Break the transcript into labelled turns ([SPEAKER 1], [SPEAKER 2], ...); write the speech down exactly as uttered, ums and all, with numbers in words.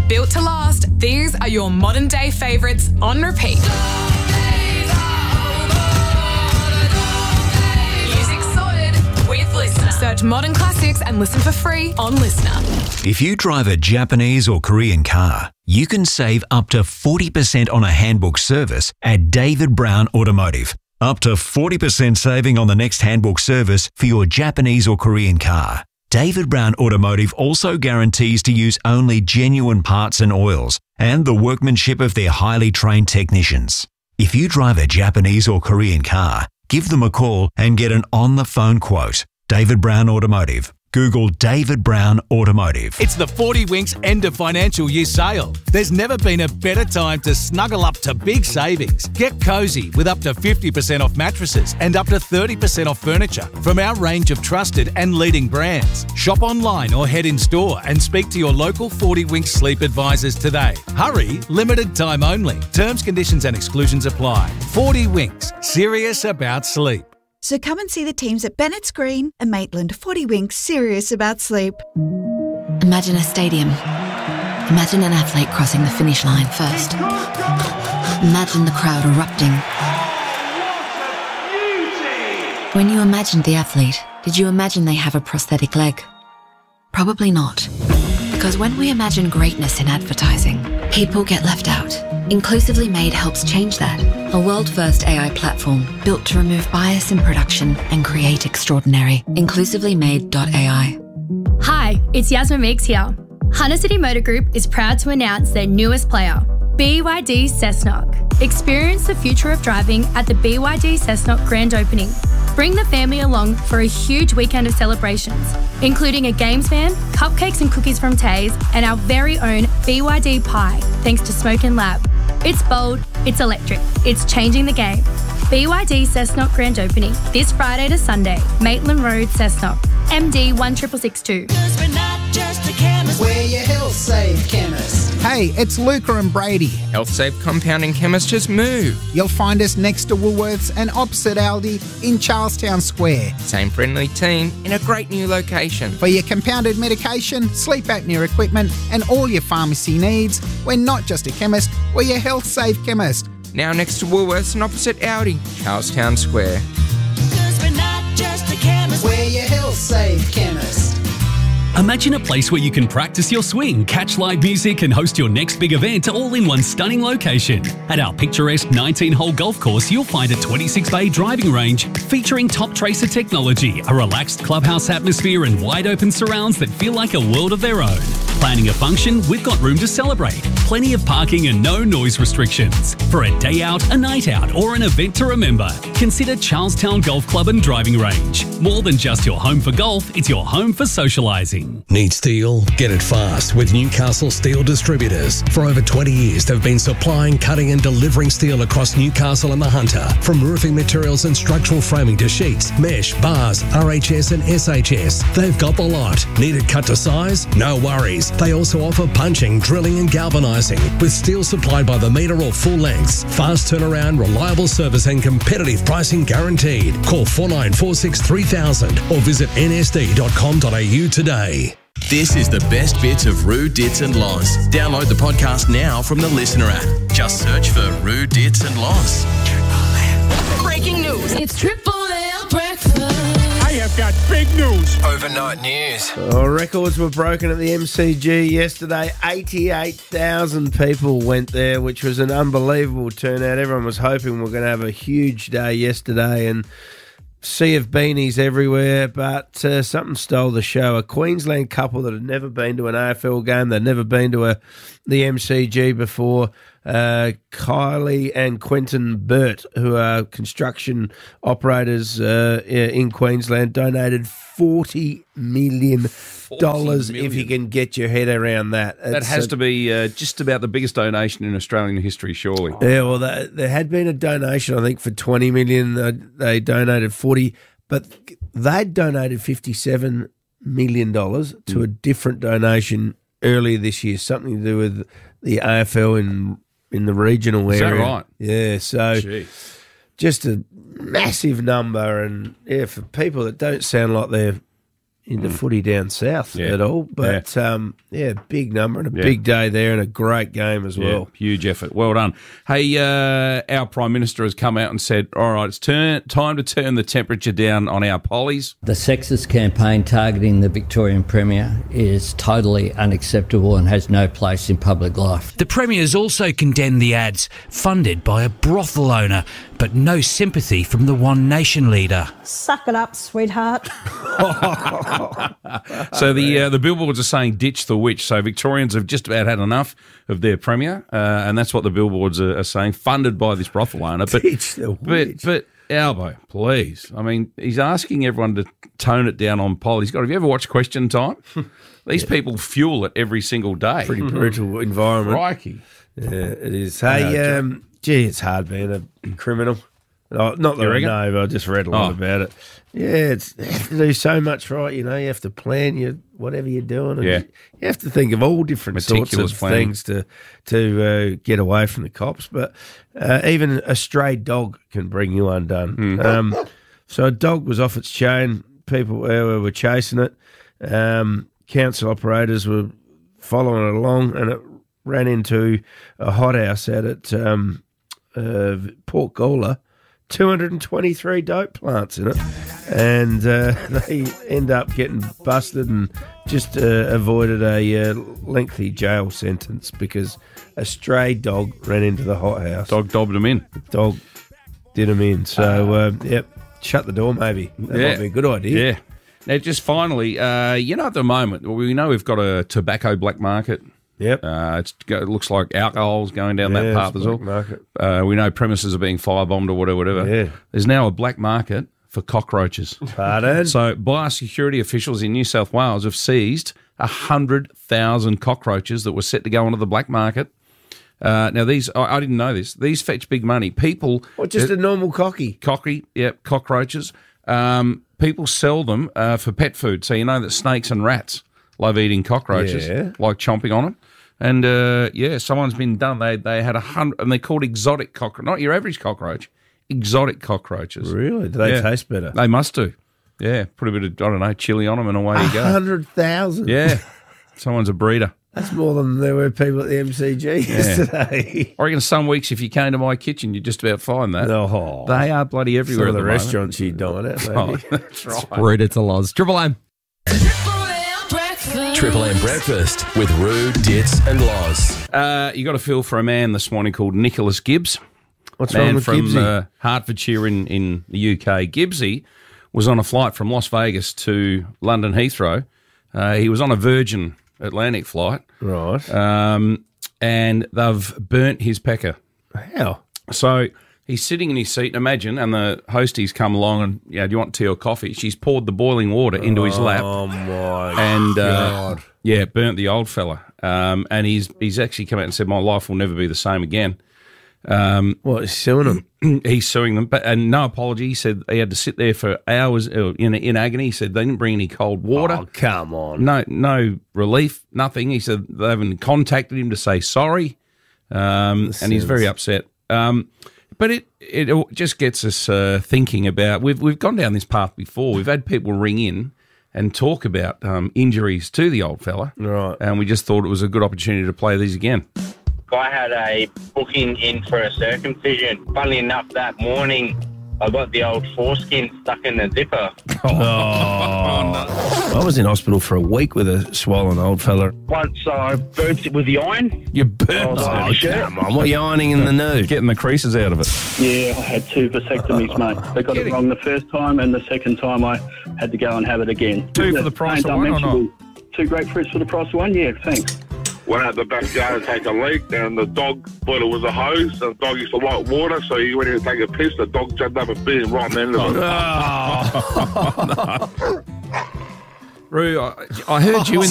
[SPEAKER 1] built to last, these are your modern day favourites on repeat. Music sorted with Listener. Search Modern Classics and listen for free on Listener.
[SPEAKER 2] If you drive a Japanese or Korean car, you can save up to forty percent on a handbook service at David Brown Automotive. Up to forty percent saving on the next handbook service for your Japanese or Korean car. David Brown Automotive also guarantees to use only genuine parts and oils and the workmanship of their highly trained technicians. If you drive a Japanese or Korean car, give them a call and get an on-the-phone quote. David Brown Automotive. Google David Brown Automotive.
[SPEAKER 3] It's the forty Winks end of financial year sale. There's never been a better time to snuggle up to big savings. Get cosy with up to fifty percent off mattresses and up to thirty percent off furniture from our range of trusted and leading brands. Shop online or head in store and speak to your local forty Winks sleep advisors today. Hurry, limited time only. Terms, conditions and exclusions apply. forty Winks, serious about sleep.
[SPEAKER 4] So come and see the teams at Bennett's Green and Maitland. forty Winks, serious about sleep.
[SPEAKER 5] Imagine a stadium. Imagine an athlete crossing the finish line first. Imagine the crowd erupting. When you imagined the athlete, did you imagine they have a prosthetic leg? Probably not. Because when we imagine greatness in advertising, people get left out. Inclusively Made helps change that. A world-first A I platform built to remove bias in production and create extraordinary. inclusively made dot A I.
[SPEAKER 6] Hi, it's Yasmin Meeks here. Hunter City Motor Group is proud to announce their newest player, B Y D Cessnock. Experience the future of driving at the B Y D Cessnock grand opening. Bring the family along for a huge weekend of celebrations, including a games van, cupcakes and cookies from Taze, and our very own B Y D Pie, thanks to Smoke and Lab. It's bold, it's electric, it's changing the game. B Y D Cessnock grand opening this Friday to Sunday, Maitland Road, Cessnock, M D one six six two.
[SPEAKER 7] We're your Health Save chemist.
[SPEAKER 8] Hey, it's Luca and Brady.
[SPEAKER 9] Health Save Compounding Chemist just moved.
[SPEAKER 8] You'll find us next to Woolworths and opposite Aldi in Charlestown Square.
[SPEAKER 9] Same friendly team in a great new location.
[SPEAKER 8] For your compounded medication, sleep apnea equipment and all your pharmacy needs, we're not just a chemist, we're your Health Save chemist.
[SPEAKER 9] Now next to Woolworths and opposite Aldi, Charlestown Square.
[SPEAKER 7] We're not just a chemist. We're your Health Save chemist.
[SPEAKER 10] Imagine a place where you can practice your swing, catch live music and host your next big event all in one stunning location. At our picturesque nineteen-hole golf course, you'll find a twenty-six bay driving range featuring top tracer technology, a relaxed clubhouse atmosphere and wide open surrounds that feel like a world of their own. Planning a function? We've got room to celebrate. Plenty of parking and no noise restrictions. For a day out, a night out or an event to remember, consider Charlestown Golf Club and Driving Range. More than just your home for golf, it's your home for socialising.
[SPEAKER 11] Need steel? Get it fast with Newcastle Steel Distributors. For over twenty years, they've been supplying, cutting and delivering steel across Newcastle and the Hunter. From roofing materials and structural framing to sheets, mesh, bars, R H S and S H S. They've got the lot. Need it cut to size? No worries. They also offer punching, drilling and galvanising with steel supplied by the metre or full lengths. Fast turnaround, reliable service and competitive pricing guaranteed. Call four nine four six three thousand or visit n s d dot com dot a u today.
[SPEAKER 12] This is the best bits of Roo, Dits and Loz. Download the podcast now from the Listener app. Just search for Roo, Dits and Loz.
[SPEAKER 7] Breaking news.
[SPEAKER 6] It's Triple L breakfast.
[SPEAKER 13] I have got big news.
[SPEAKER 12] Overnight news.
[SPEAKER 14] Oh, records were broken at the M C G yesterday. eighty-eight thousand people went there, which was an unbelievable turnout. Everyone was hoping we we're going to have a huge day yesterday and sea of beanies everywhere, but uh, something stole the show. A Queensland couple that had never been to an A F L game, they'd never been to a the M C G before, uh, Kylie and Quentin Burt, who are construction operators uh, in Queensland, donated forty million dollars if you can get your head around that.
[SPEAKER 15] That
[SPEAKER 14] it's
[SPEAKER 15] has
[SPEAKER 14] a,
[SPEAKER 15] to be uh, just about the biggest donation in Australian history, surely.
[SPEAKER 14] Yeah, well, there, there had been a donation, I think, for twenty million dollars. They, they donated forty, but they'd donated fifty-seven million dollars to mm. a different donation earlier this year, something to do with the A F L in in the regional area.
[SPEAKER 15] Is that right?
[SPEAKER 14] Yeah, so
[SPEAKER 15] Jeez.
[SPEAKER 14] Just a massive number, and yeah, for people that don't sound like they're into mm. footy down south
[SPEAKER 15] yeah.
[SPEAKER 14] at all. But, yeah. Um, yeah, big number and a yeah. big day there and a great game as well.
[SPEAKER 15] Yeah, huge effort. Well done. Hey, uh, our Prime Minister has come out and said, all right, it's turn, time to turn the temperature down on our pollies.
[SPEAKER 16] The sexist campaign targeting the Victorian Premier is totally unacceptable and has no place in public life.
[SPEAKER 17] The Premier's also condemned the ads funded by a brothel owner, but no sympathy from the One Nation leader.
[SPEAKER 18] Suck it up, sweetheart.
[SPEAKER 15] So the uh, the billboards are saying ditch the witch. So Victorians have just about had enough of their Premier, uh, and that's what the billboards are, are saying, funded by this brothel owner. But,
[SPEAKER 14] ditch the witch.
[SPEAKER 15] But, but Albo, please. I mean, he's asking everyone to tone it down on poll. He's got, have you ever watched Question Time? These yeah. people fuel it every single day.
[SPEAKER 14] Pretty brutal environment.
[SPEAKER 15] Crikey.
[SPEAKER 14] Yeah, it is. Hey, um, gee, it's hard being a criminal. Oh, not that I know, but I just read a lot oh. about it. Yeah, it's, you have to do so much right, you know. You have to plan your whatever you're doing. And
[SPEAKER 15] yeah.
[SPEAKER 14] you, you have to think of all different
[SPEAKER 15] Meticulous
[SPEAKER 14] sorts of
[SPEAKER 15] planning.
[SPEAKER 14] things to to uh, get away from the cops. But uh, even a stray dog can bring you undone.
[SPEAKER 15] Mm.
[SPEAKER 14] Um, so a dog was off its chain. People uh, were chasing it. Um, council operators were following it along, and it ran into a hothouse out at um, uh, Port Gawler. two hundred twenty-three dope plants in it, and uh, they end up getting busted and just uh, avoided a uh, lengthy jail sentence because a stray dog ran into the hothouse.
[SPEAKER 15] Dog dobbed them in.
[SPEAKER 14] The dog did them in. So, uh, yep, shut the door maybe. That
[SPEAKER 15] yeah.
[SPEAKER 14] might be a good idea.
[SPEAKER 15] Yeah. Now, just finally, uh, you know, at the moment, we know we've got a tobacco black market.
[SPEAKER 14] Yep.
[SPEAKER 15] Uh, it's, it looks like alcohol's going down
[SPEAKER 14] yeah,
[SPEAKER 15] that path as well.
[SPEAKER 14] Market.
[SPEAKER 15] Uh, we know premises are being firebombed or whatever, whatever.
[SPEAKER 14] Yeah.
[SPEAKER 15] There's now a black market for cockroaches.
[SPEAKER 14] Pardon?
[SPEAKER 15] So biosecurity officials in New South Wales have seized one hundred thousand cockroaches that were set to go onto the black market. Uh, now, these, I, I didn't know this, these fetch big money. People...
[SPEAKER 14] Or just
[SPEAKER 15] uh,
[SPEAKER 14] a normal cocky?
[SPEAKER 15] Cocky, yep, cockroaches. Um, people sell them uh, for pet food. So you know that snakes and rats love eating cockroaches,
[SPEAKER 14] yeah.
[SPEAKER 15] like chomping on them. And, uh, yeah, someone's been done. They they had a hundred, and they're called exotic cockroach, not your average cockroach, exotic cockroaches.
[SPEAKER 14] Really? Do they
[SPEAKER 15] yeah.
[SPEAKER 14] taste better?
[SPEAKER 15] They must do. Yeah, put a bit of, I don't know, chili on them and away you go.
[SPEAKER 14] one hundred thousand?
[SPEAKER 15] Yeah. Someone's a breeder.
[SPEAKER 14] That's more than there were people at the M C G
[SPEAKER 15] Yeah.
[SPEAKER 14] yesterday.
[SPEAKER 15] I reckon some weeks if you came to my kitchen, you'd just about find that.
[SPEAKER 14] Oh,
[SPEAKER 15] they are bloody everywhere.
[SPEAKER 14] Some of
[SPEAKER 15] at
[SPEAKER 14] the,
[SPEAKER 15] the
[SPEAKER 14] restaurants you dine at, maybe.
[SPEAKER 15] Oh, that's right.
[SPEAKER 19] Rude, it's a loss. Triple M.
[SPEAKER 12] Triple M Breakfast with Roo, Dits and Loz.
[SPEAKER 15] Uh, you got a feel for a man this morning called Nicholas Gibbs.
[SPEAKER 14] What's
[SPEAKER 15] man
[SPEAKER 14] wrong with
[SPEAKER 15] from
[SPEAKER 14] Gibbsy?
[SPEAKER 15] uh, Hertfordshire in, in the U K. Gibbsy was on a flight from Las Vegas to London Heathrow. Uh, he was on a Virgin Atlantic flight.
[SPEAKER 14] Right.
[SPEAKER 15] Um, and they've burnt his pecker.
[SPEAKER 14] How?
[SPEAKER 15] So he's sitting in his seat, imagine, and the hostie's come along and, yeah, do you want tea or coffee? She's poured the boiling water into his lap.
[SPEAKER 14] Oh, my
[SPEAKER 15] and,
[SPEAKER 14] God.
[SPEAKER 15] Uh, yeah, burnt the old fella. Um, and he's he's actually come out and said, my life will never be the same again. Um,
[SPEAKER 14] what, he's suing them?
[SPEAKER 15] He's suing them, but and no apology. He said he had to sit there for hours in in agony. He said they didn't bring any cold water.
[SPEAKER 14] Oh, come on.
[SPEAKER 15] No, no relief, nothing. He said they haven't contacted him to say sorry, um, and he's very upset. Um, but it it just gets us uh, thinking about we've we've gone down this path before. We've had people ring in and talk about um, injuries to the old fella,
[SPEAKER 14] right?
[SPEAKER 15] And we just thought it was a good opportunity to play these again.
[SPEAKER 20] I had a booking in for a circumcision. Funnily enough, that morning I got the old foreskin stuck in the zipper.
[SPEAKER 14] Oh, no. I was in hospital for a week with a swollen old fella.
[SPEAKER 20] Once I burnt it with the iron.
[SPEAKER 15] You burnt
[SPEAKER 20] it?
[SPEAKER 14] Oh, come on. What are you ironing in the nude?
[SPEAKER 15] Getting the creases out of it.
[SPEAKER 21] Yeah, I had two vasectomies, mate. They got it wrong the first time, and the second time I had to go and have it again.
[SPEAKER 15] Two for the price of one or not?
[SPEAKER 21] Two grapefruits for the price of one, yeah, thanks.
[SPEAKER 22] Went out the backyard to take a leak, and the dog thought it was a hose. The dog used to like water, so he went in to take a piss. The dog jumped up and bit him right in the end of it.
[SPEAKER 15] Oh, no. Roo, I, I heard you in